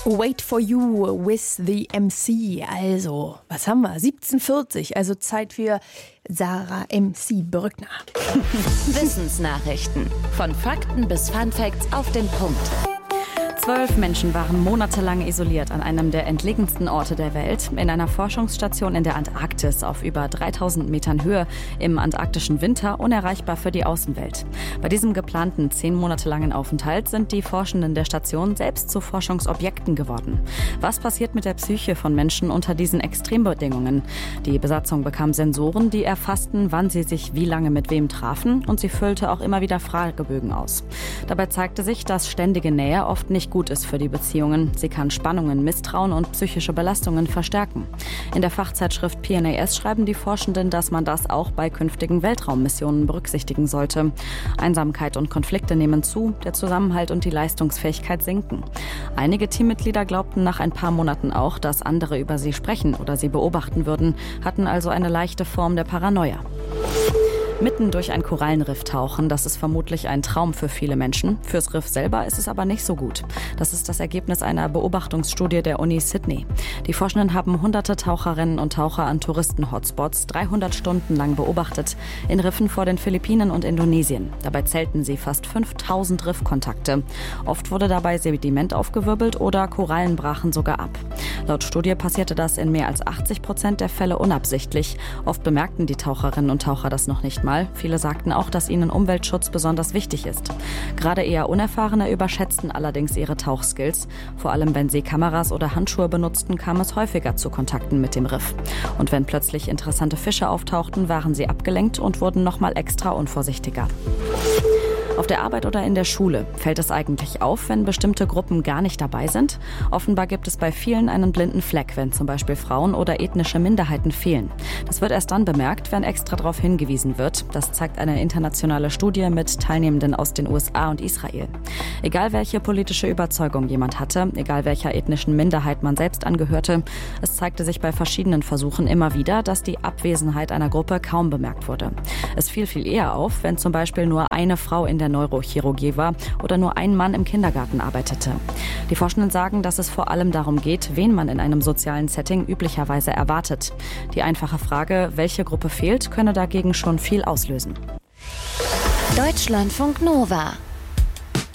Wait for You with the MC. Also, was haben wir? 17:40, also Zeit für Sarah MC Brückner. Wissensnachrichten. Von Fakten bis Funfacts auf den Punkt. 12 Menschen waren monatelang isoliert an einem der entlegensten Orte der Welt, in einer Forschungsstation in der Antarktis auf über 3000 Metern Höhe, im antarktischen Winter unerreichbar für die Außenwelt. Bei diesem geplanten 10 Monate langen Aufenthalt sind die Forschenden der Station selbst zu Forschungsobjekten geworden. Was passiert mit der Psyche von Menschen unter diesen Extrembedingungen? Die Besatzung bekam Sensoren, die erfassten, wann sie sich wie lange mit wem trafen, und sie füllte auch immer wieder Fragebögen aus. Dabei zeigte sich, dass ständige Nähe oft nicht gut ist für die Beziehungen. Sie kann Spannungen, Misstrauen und psychische Belastungen verstärken. In der Fachzeitschrift PNAS schreiben die Forschenden, dass man das auch bei künftigen Weltraummissionen berücksichtigen sollte. Einsamkeit und Konflikte nehmen zu, der Zusammenhalt und die Leistungsfähigkeit sinken. Einige Teammitglieder glaubten nach ein paar Monaten auch, dass andere über sie sprechen oder sie beobachten würden, hatten also eine leichte Form der Paranoia. Mitten durch ein Korallenriff tauchen, das ist vermutlich ein Traum für viele Menschen. Fürs Riff selber ist es aber nicht so gut. Das ist das Ergebnis einer Beobachtungsstudie der Uni Sydney. Die Forschenden haben hunderte Taucherinnen und Taucher an Touristen-Hotspots 300 Stunden lang beobachtet, in Riffen vor den Philippinen und Indonesien. Dabei zählten sie fast 5000 Riffkontakte. Oft wurde dabei Sediment aufgewirbelt oder Korallen brachen sogar ab. Laut Studie passierte das in mehr als 80% der Fälle unabsichtlich. Oft bemerkten die Taucherinnen und Taucher das noch nicht mal. Viele sagten auch, dass ihnen Umweltschutz besonders wichtig ist. Gerade eher Unerfahrene überschätzten allerdings ihre Tauchskills. Vor allem wenn sie Kameras oder Handschuhe benutzten, kam es häufiger zu Kontakten mit dem Riff. Und wenn plötzlich interessante Fische auftauchten, waren sie abgelenkt und wurden nochmal extra unvorsichtiger. Auf der Arbeit oder in der Schule fällt es eigentlich auf, wenn bestimmte Gruppen gar nicht dabei sind? Offenbar gibt es bei vielen einen blinden Fleck, wenn zum Beispiel Frauen oder ethnische Minderheiten fehlen. Das wird erst dann bemerkt, wenn extra darauf hingewiesen wird. Das zeigt eine internationale Studie mit Teilnehmenden aus den USA und Israel. Egal welche politische Überzeugung jemand hatte, egal welcher ethnischen Minderheit man selbst angehörte, es zeigte sich bei verschiedenen Versuchen immer wieder, dass die Abwesenheit einer Gruppe kaum bemerkt wurde. Es fiel viel eher auf, wenn zum Beispiel nur eine Frau in der Neurochirurgie war oder nur ein Mann im Kindergarten arbeitete. Die Forschenden sagen, dass es vor allem darum geht, wen man in einem sozialen Setting üblicherweise erwartet. Die einfache Frage, welche Gruppe fehlt, könne dagegen schon viel auslösen. Deutschlandfunk Nova